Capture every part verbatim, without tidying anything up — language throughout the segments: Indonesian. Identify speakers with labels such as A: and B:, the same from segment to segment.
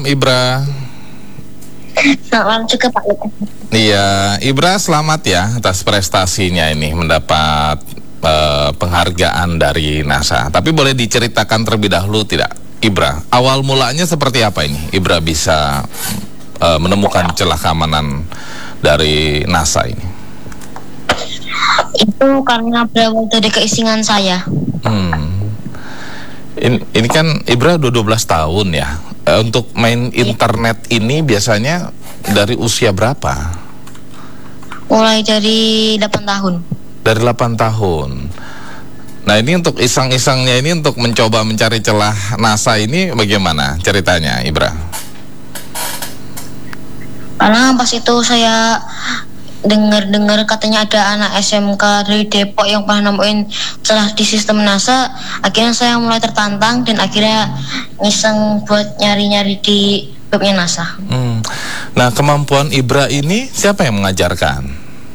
A: malam Ibra.
B: Selamat malam juga Pak Lukas.
A: Iya, Ibra selamat ya atas prestasinya ini mendapat uh, penghargaan dari NASA. Tapi boleh diceritakan terlebih dahulu tidak, Ibra? Awal mulanya seperti apa ini? Ibra bisa uh, menemukan celah keamanan dari NASA ini.
B: Itu karena berawal dari keisengan saya.
A: Hmm. Ini, ini kan Ibra udah dua belas tahun ya. E, untuk main internet ini biasanya dari usia berapa?
B: Mulai dari delapan tahun.
A: Dari delapan tahun. Nah ini untuk iseng-isengnya ini untuk mencoba mencari celah NASA ini bagaimana ceritanya, Ibra?
B: Karena pas itu saya dengar-dengar katanya ada anak S M K dari Depok yang pernah nemuin celah di sistem NASA. Akhirnya saya mulai tertantang dan akhirnya ngiseng buat nyari-nyari di webnya NASA.
A: Hmm. Nah kemampuan Ibra ini siapa yang mengajarkan?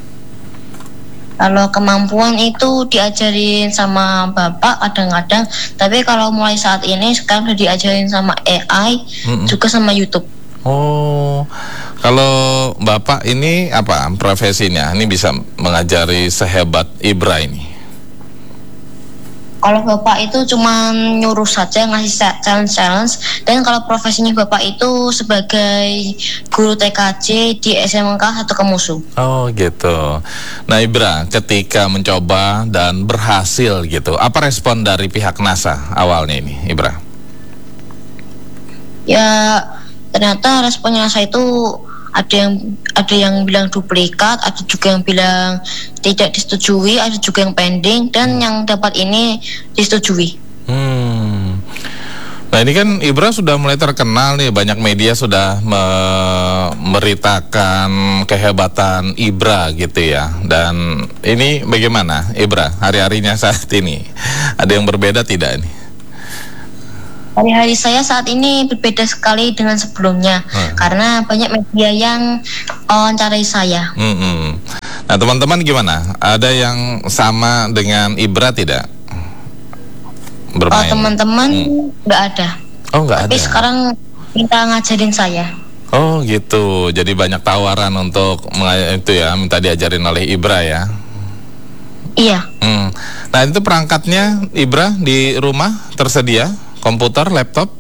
B: Kalau kemampuan itu diajarin sama bapak kadang-kadang, tapi kalau mulai saat ini sekarang udah diajarin sama A I, mm-mm. juga sama YouTube.
A: Oh, kalau bapak ini apa profesinya? Ini bisa mengajari sehebat Ibra ini?
B: Kalau bapak itu cuma nyuruh saja, ngasih challenge-challenge. Dan kalau profesinya bapak itu sebagai guru T K J di S M K satu Kemusu.
A: Oh gitu. Nah Ibra, ketika mencoba dan berhasil gitu, apa respon dari pihak NASA awalnya ini, Ibra?
B: Ya ternyata responnya NASA itu ada yang ada yang bilang duplikat, ada juga yang bilang tidak disetujui, ada juga yang pending, dan yang dapat ini disetujui.
A: Hmm. Nah ini kan Ibra sudah mulai terkenal nih, banyak media sudah memberitakan kehebatan Ibra gitu ya. Dan ini bagaimana Ibra hari-harinya saat ini? Ada yang berbeda tidak nih?
B: Hari-hari saya saat ini berbeda sekali dengan sebelumnya, hmm. karena banyak media yang wawancarai saya.
A: Hmm. Nah teman-teman gimana? Ada yang sama dengan Ibra tidak? Bermain?
B: Oh teman-teman nggak hmm. ada.
A: Oh nggak ada.
B: Tapi sekarang minta ngajarin saya.
A: Oh gitu. Jadi banyak tawaran untuk itu ya, minta diajarin oleh Ibra ya.
B: Iya.
A: Hmm. Nah itu perangkatnya Ibra di rumah tersedia? Komputer, laptop?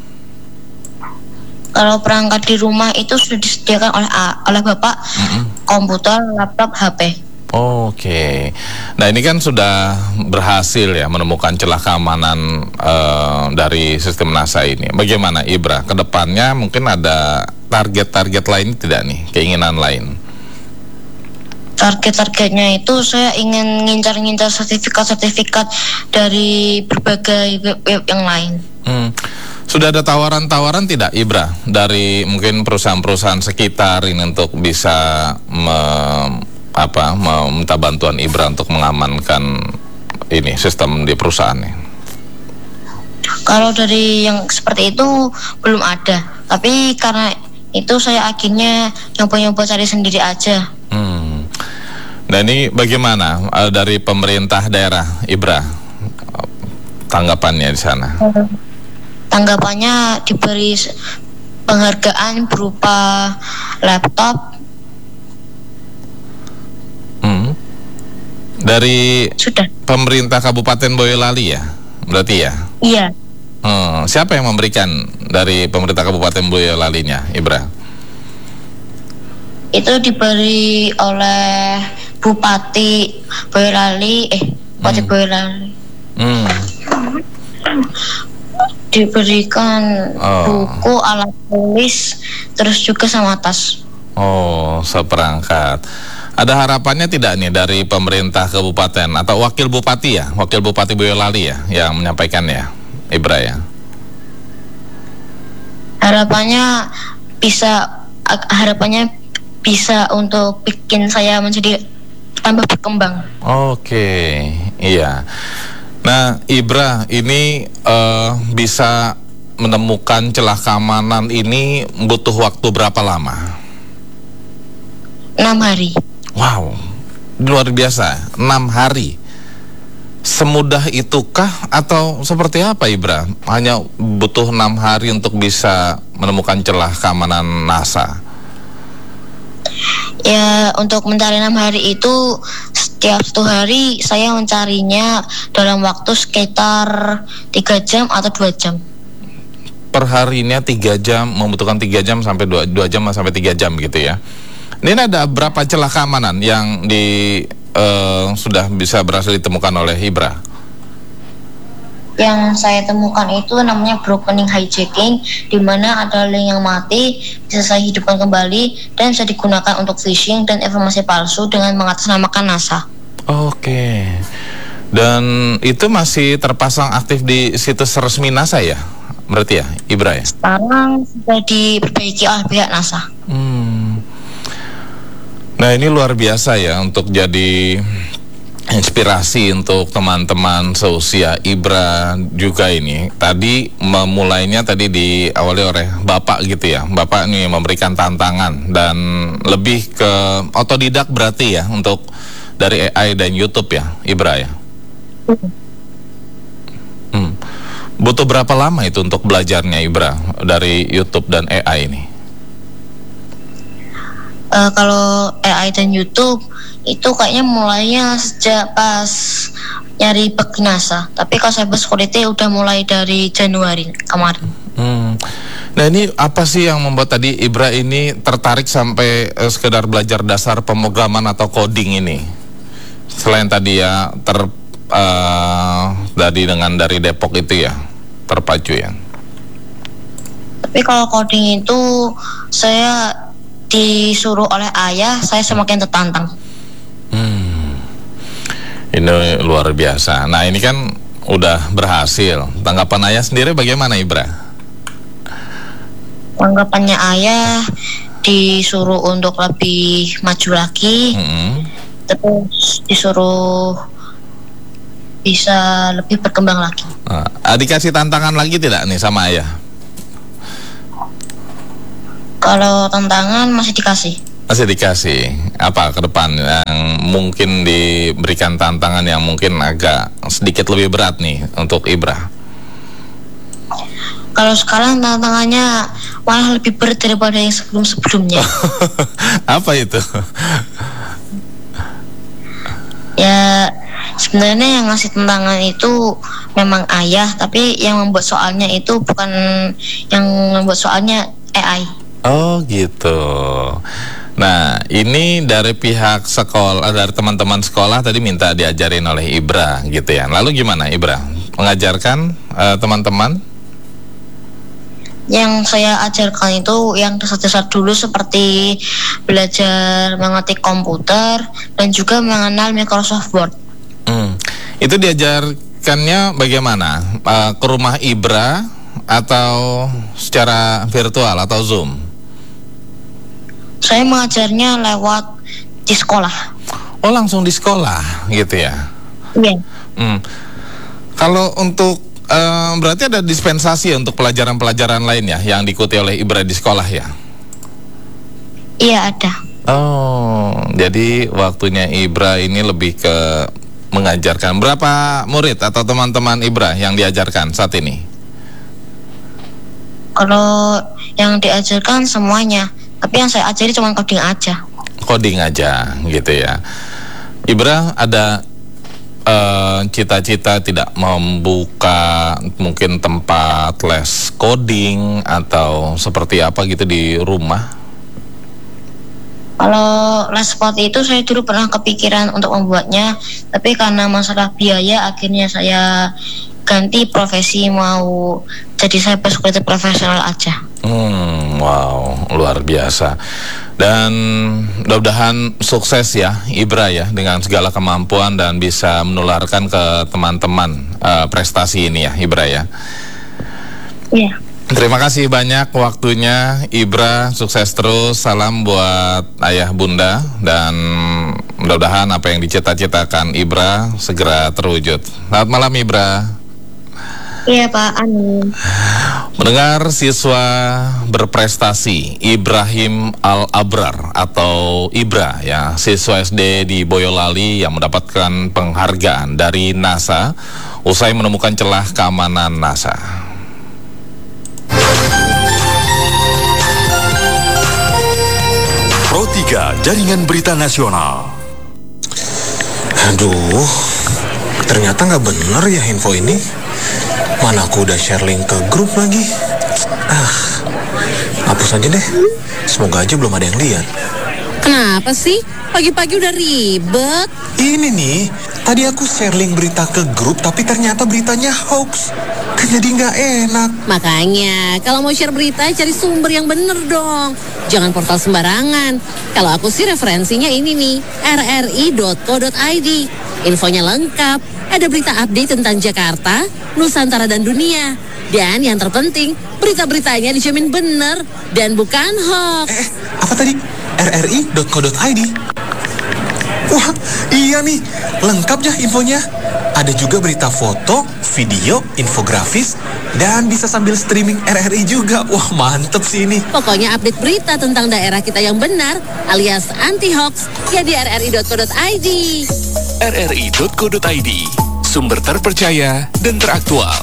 B: Kalau perangkat di rumah itu sudah disediakan oleh oleh Bapak, mm-hmm. komputer, laptop, H P.
A: Oke. Okay. Nah ini kan sudah berhasil ya menemukan celah keamanan uh, dari sistem NASA ini. Bagaimana Ibra? Kedepannya mungkin ada target-target lain tidak nih? Keinginan lain?
B: Target-targetnya itu saya ingin ngincar-ngincar sertifikat-sertifikat dari berbagai web-web yang lain.
A: Hmm. Sudah ada tawaran-tawaran tidak Ibra dari mungkin perusahaan-perusahaan sekitar ini untuk bisa me, apa, meminta bantuan Ibra untuk mengamankan ini sistem di perusahaannya?
B: Kalau dari yang seperti itu belum ada, tapi karena itu saya akhirnya nyoba-nyoba cari sendiri aja.
A: Hmm. Nah ini bagaimana uh, dari pemerintah daerah Ibra tanggapannya di sana?
B: Tanggapannya diberi penghargaan berupa laptop.
A: Hmm. Dari
B: Sudah.
A: Pemerintah Kabupaten Boyolali ya, berarti ya?
B: Iya.
A: Hmm. Siapa yang memberikan dari pemerintah Kabupaten Boyolalinya, Ibra? Itu
B: diberi oleh Bupati Boyolali, eh Bupati hmm. Boyolali.
A: Hmm.
B: Diberikan
A: oh.
B: buku, alat tulis, terus juga sama tas.
A: Oh, seperangkat. Ada harapannya tidak nih dari pemerintah kabupaten atau wakil bupati ya, wakil bupati Boyolali ya, yang menyampaikan ya, Ibra ya?
B: Harapannya bisa, harapannya bisa untuk bikin saya menjadi tambah berkembang.
A: Oke, iya. Nah, Ibra ini uh, bisa menemukan celah keamanan ini butuh waktu berapa lama?
B: Enam hari.
A: Wow, luar biasa, enam hari. Semudah itukah atau seperti apa Ibra? Hanya butuh enam hari untuk bisa menemukan celah keamanan NASA?
B: Ya, untuk mencari enam hari itu setiap satu hari saya mencarinya dalam waktu sekitar tiga jam atau dua jam.
A: Per harinya tiga jam, membutuhkan tiga jam sampai dua jam sampai tiga jam gitu ya. Ini ada berapa celah keamanan yang di uh, sudah bisa berhasil ditemukan oleh Ibra?
B: Yang saya temukan itu namanya brokening hijacking, di mana ada link yang mati bisa saya hidupkan kembali dan bisa digunakan untuk phishing dan informasi palsu dengan mengatasnamakan NASA.
A: Oke. Dan itu masih terpasang aktif di situs resmi NASA ya? Berarti ya, Ibra ya?
B: Sekarang sudah diperbaiki oleh pihak NASA.
A: Hmm. Nah, ini luar biasa ya untuk jadi inspirasi untuk teman-teman seusia Ibra juga ini. Tadi memulainya tadi diawali oleh Bapak gitu ya. Bapak nih memberikan tantangan dan lebih ke otodidak berarti ya untuk dari A I dan YouTube ya, Ibra ya. Hmm. Butuh berapa lama itu untuk belajarnya Ibra dari YouTube dan A I ini?
B: Uh, kalau A I dan YouTube itu kayaknya mulainya sejak pas nyari bug NASA. Tapi kalau cyber security udah mulai dari Januari kemarin.
A: Hmm. Nah, ini apa sih yang membuat tadi Ibra ini tertarik sampai uh, sekedar belajar dasar pemrograman atau coding ini? Selain tadi ya ter uh, tadi dengan dari Depok itu ya terpacu ya.
B: Tapi kalau coding itu saya disuruh oleh ayah, saya semakin tertantang.
A: Hmm. Ini luar biasa. Nah, ini kan udah berhasil. Tanggapan ayah sendiri bagaimana, Ibra?
B: Tanggapannya ayah disuruh untuk lebih maju lagi, hmm. terus disuruh bisa lebih berkembang lagi.
A: Nah, adik kasih tantangan lagi tidak nih sama ayah?
B: Kalau tantangan masih dikasih.
A: Masih dikasih. Apa ke depan yang mungkin diberikan tantangan yang mungkin agak sedikit lebih berat nih untuk Ibra?
B: Kalau sekarang tantangannya malah lebih berat daripada yang sebelum-sebelumnya.
A: Apa itu?
B: Ya, sebenarnya yang ngasih tantangan itu memang ayah, tapi yang membuat soalnya itu bukan, yang membuat soalnya A I.
A: Oh gitu. Nah, ini dari pihak sekolah, dari teman-teman sekolah tadi minta diajarin oleh Ibra gitu ya. Lalu gimana Ibra? Mengajarkan uh, teman-teman?
B: Yang saya ajarkan itu yang dasar-dasar dulu seperti belajar mengetik komputer dan juga mengenal Microsoft Word.
A: Hmm. Itu diajarkannya bagaimana? Uh, ke rumah Ibra atau secara virtual atau Zoom?
B: Saya mengajarnya lewat di sekolah.
A: Oh, langsung di sekolah gitu ya?
B: Iya.
A: Hmm. Kalau untuk uh, berarti ada dispensasi untuk pelajaran-pelajaran lain ya yang diikuti oleh Ibra di sekolah ya?
B: Iya, ada.
A: Oh, jadi waktunya Ibra ini lebih ke mengajarkan. Berapa murid atau teman-teman Ibra yang diajarkan saat ini?
B: Kalau yang diajarkan semuanya, tapi yang saya ajari cuma coding aja.
A: Coding aja gitu ya. Ibra ada cita-cita uh, tidak membuka mungkin tempat les coding atau seperti apa gitu di rumah?
B: Kalau les seperti itu saya dulu pernah kepikiran untuk membuatnya, tapi karena masalah biaya akhirnya saya ganti profesi, mau jadi cyber security profesional aja.
A: Hmm, wow, luar biasa. Dan mudah-mudahan sukses ya Ibra ya dengan segala kemampuan dan bisa menularkan ke teman-teman uh, prestasi ini ya Ibra ya.
B: Iya.
A: Terima kasih banyak waktunya Ibra, sukses terus, salam buat ayah bunda dan mudah-mudahan apa yang dicita-citakan Ibra segera terwujud. Selamat malam Ibra.
B: Iya Pak, amin.
A: Mendengar siswa berprestasi Ibrahim Al-Abrar atau Ibra ya, siswa S D di Boyolali yang mendapatkan penghargaan dari NASA usai menemukan celah keamanan NASA.
C: Jaringan Berita Nasional.
D: Aduh, ternyata nggak bener ya info ini. Mana aku udah share link ke grup lagi. Ah, hapus aja deh. Semoga aja belum ada yang lihat.
E: Kenapa sih? Pagi-pagi udah ribet.
D: Ini nih, tadi aku share link berita ke grup, tapi ternyata beritanya hoax. Kan jadi nggak enak.
E: Makanya, kalau mau share berita, cari sumber yang bener dong. Jangan portal sembarangan. Kalau aku sih referensinya ini nih, r r i dot co dot i d. Infonya lengkap, ada berita update tentang Jakarta, Nusantara dan dunia. Dan yang terpenting, berita-beritanya dijamin bener dan bukan hoax.
D: Eh, apa tadi? r r i dot co dot i d. Wah, iya nih, lengkap ya infonya. Ada juga berita foto, video, infografis, dan bisa sambil streaming R R I juga. Wah, mantep sih ini.
E: Pokoknya update berita tentang daerah kita yang benar, alias anti-hoax, ya di r r i dot co dot i d.
C: r r i dot co dot i d, sumber terpercaya dan teraktual.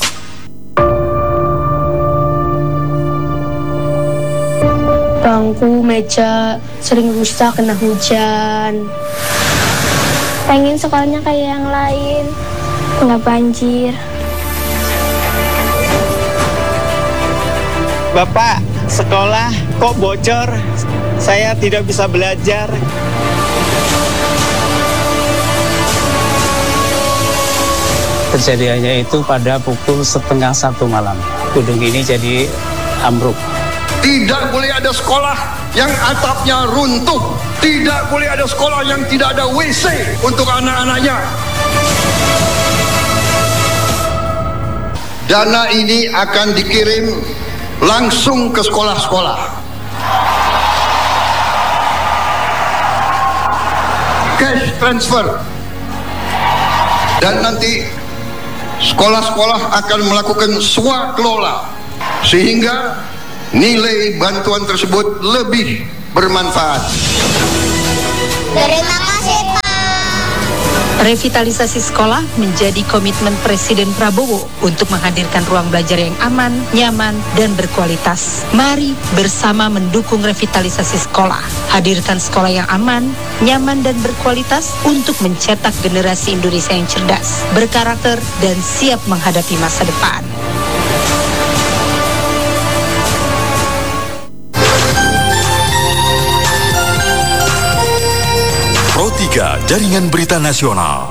F: Bangku, meja sering rusak kena hujan.
G: Pengen sekolahnya kayak yang lain, nggak banjir.
H: Bapak, sekolah kok bocor? Saya tidak bisa belajar. Kejadiannya itu pada pukul setengah satu malam. Gedung ini jadi ambruk.
I: Tidak boleh ada sekolah yang atapnya runtuh. Tidak boleh ada sekolah yang tidak ada W C untuk anak-anaknya. Dana ini akan dikirim langsung ke sekolah-sekolah. Cash transfer. Dan nanti sekolah-sekolah akan melakukan swakelola sehingga nilai bantuan tersebut lebih bermanfaat.
G: Terima kasih, Pak.
J: Revitalisasi sekolah menjadi komitmen Presiden Prabowo untuk menghadirkan ruang belajar yang aman, nyaman, dan berkualitas. Mari bersama mendukung revitalisasi sekolah. Hadirkan sekolah yang aman, nyaman, dan berkualitas untuk mencetak generasi Indonesia yang cerdas, berkarakter, dan siap menghadapi masa depan.
C: Pro tiga Jaringan Berita Nasional.